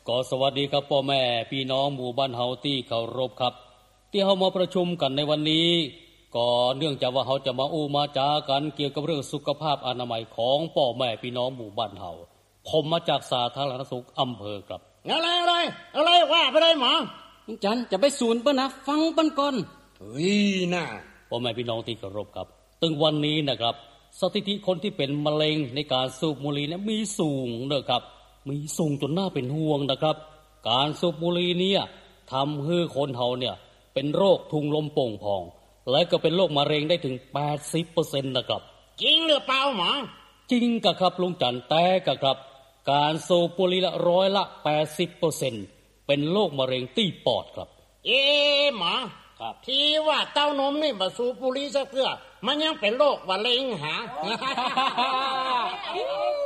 ก็สวัสดีครับพ่อแม่พี่น้องหมู่บ้านเฮาที่เคารพครับที่เฮามาประชุมกันในวันนี้ก็เนื่องจากว่าเฮาจะมาอู้มาจากันเกี่ยวกับเรื่องสุขภาพอนามัยของพ่อแม่พี่น้องหมู่บ้านเฮาผมมาจากสาธารณสุขอำเภอครับอะไรว่าไปได้หมอจันจะไปศูนย์เปิ้นนะฟังเปิ้นก่อนเฮ้ยน่ะพ่อแม่พี่น้องที่เคารพครับตึงวันนี้นะครับสถิติคนที่เป็นมะเร็งในการสูบบุหรี่เนี่ยมีสูงนะครับมีสูงจนน่าเป็นห่วงนะครับการสูบบุหรี่เนี่ยทำให้คนเฮาเนี่ยเป็นโรคทุงลมโป่งพองและก็เป็นโรคมะเร็งได้ถึง 80% นะครับจริงหรือเปล่าหมอจริงกะครับลุงจันแต่กะครับการสูบบุหรี่ละ80%เป็นโรคมะเร็งที่ปอดครับหมอครับที่ว่าเต้านมนี่บ่สูบบุหรี่ซะเพื่อมันยังเป็นโรคมะเร็งหา